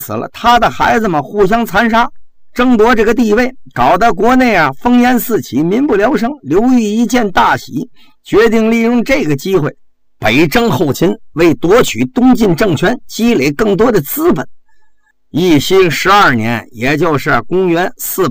死了，他的孩子们互相残杀，争夺这个地位，搞得国内烽烟四起，民不聊生。刘裕一见大喜，决定利用这个机会北征后秦，为夺取东晋政权积累更多的资本。义兴12年，也就是公元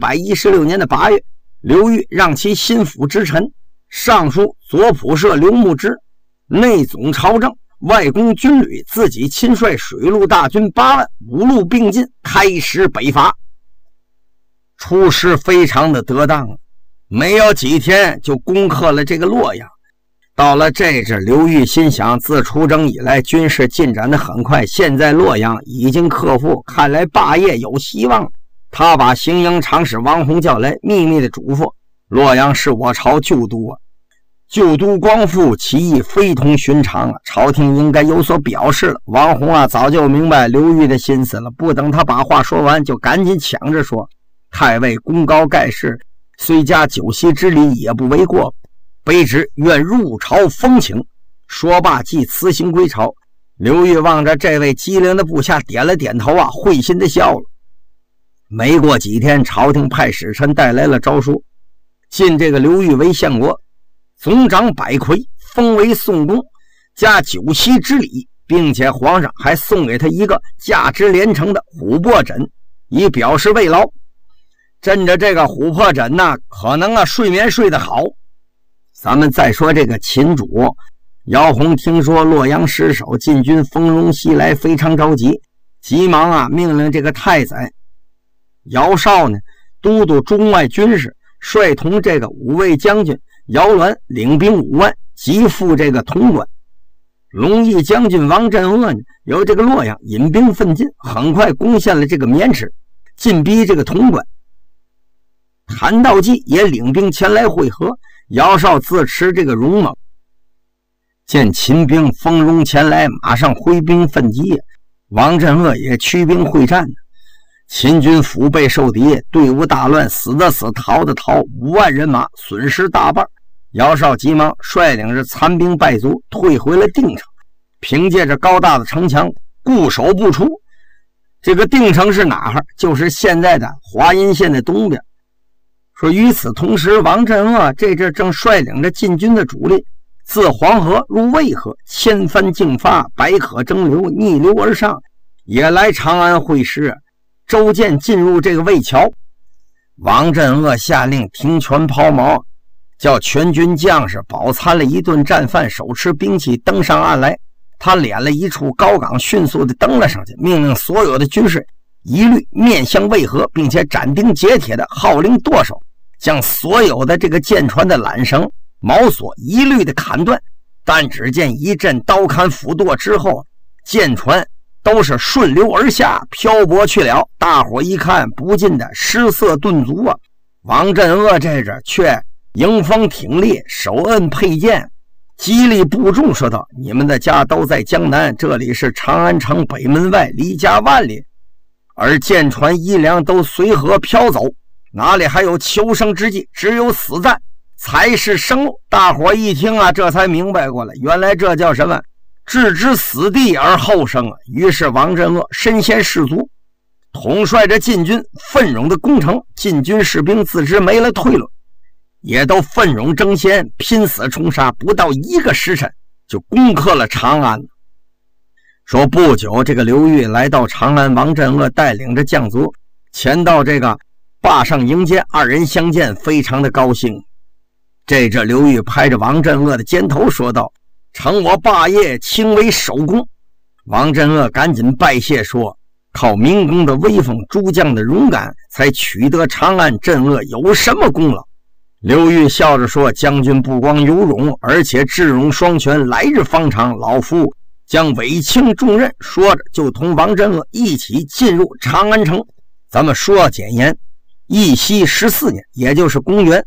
416年的8月，刘裕让其心腹之臣尚书左仆射刘牧之内总朝政，外攻军旅，自己亲率水陆大军8万，五路并进，开始北伐。出师非常的得当，没有几天就攻克了这个洛阳。到了这阵，刘裕心想，自出征以来军事进展的很快，现在洛阳已经克服，看来霸业有希望。他把行营长史王弘叫来，秘密的嘱咐：洛阳是我朝旧都旧都光复，其意非同寻常朝廷应该有所表示了。王弘早就明白刘裕的心思了，不等他把话说完，就赶紧抢着说：太尉功高盖世，虽加酒席之礼也不为过，卑职愿入朝封请。说罢即辞行归朝。刘裕望着这位机灵的部下点了点头会心的笑了。没过几天，朝廷派使臣带来了诏书，晋这个刘裕为相国，总掌百魁，封为宋公，加酒席之礼，并且皇上还送给他一个价值连城的琥珀枕，以表示慰劳。枕着这个琥珀枕可能睡眠睡得好。咱们再说这个秦主姚洪，听说洛阳失守，晋军蜂拥袭来，非常着急，急忙命令这个太宰姚绍呢都督中外军事，率同这个五位将军姚鸾领兵5万，急赴这个潼关。龙翼将军王镇恶由这个洛阳引兵奋进，很快攻陷了这个渑池，进逼这个潼关。谭道济也领兵前来会合，姚绍自持这个勇猛，见秦兵蜂拥前来，马上挥兵奋击。王镇恶也驱兵会战，秦军腹背受敌，队伍大乱，死的死，逃的逃，5万人马损失大半。姚绍急忙率领着残兵败卒退回了定城，凭借着高大的城墙固守不出。这个定城是哪儿？就是现在的华阴县的东边。说与此同时，王镇恶这阵正率领着晋军的主力自黄河入渭河，千帆竞发，百舸争流，逆流而上，也来长安会师。周建进入这个渭桥，王镇恶下令停权抛锚，叫全军将士饱餐了一顿战饭，手持兵器登上岸来。他敛了一处高岗，迅速的登了上去，命令所有的军士一律面向渭河，并且斩钉截铁的号令舵手，将所有的这个舰船的缆绳、锚索一律的砍断。但只见一阵刀砍斧剁之后，舰船都是顺流而下，漂泊去了。大伙一看，不禁的失色顿足王镇恶这阵却迎风挺立，手摁佩剑，激励部众说道：你们的家都在江南，这里是长安城北门外，离家万里，而舰船衣粮都随河飘走，哪里还有求生之计？只有死战才是生路。大伙一听这才明白过来，原来这叫什么？置之死地而后生于是王镇恶身先士卒，统帅着晋军奋勇的攻城。晋军士兵自知没了退路，也都奋勇争先，拼死冲杀，不到1个时辰就攻克了长安。说不久，这个刘裕来到长安，王镇恶带领着将卒前到这个坝上迎接，二人相见，非常的高兴。这刘裕拍着王镇恶的肩头说道：承我霸业，轻为首功。王镇恶赶紧拜谢说：靠明公的威风，诸将的勇敢，才取得长安，镇恶有什么功劳？刘裕笑着说：将军不光有勇，而且智勇双全，来日方长，老夫将委卿重任。说着就同王镇恶一起进入长安城。咱们说简言，义熙14年，也就是公元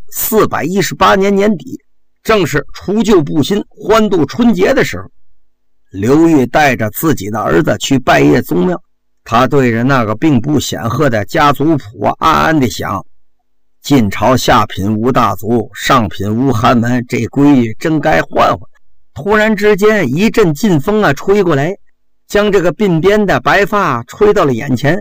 418年年底，正是除旧布新，欢度春节的时候，刘裕带着自己的儿子去拜谒宗庙。他对着那个并不显赫的家族谱暗暗地想：晋朝下品无大族，上品无寒门，这规矩真该换换。突然之间，一阵劲风吹过来，将这个鬓边的白发吹到了眼前。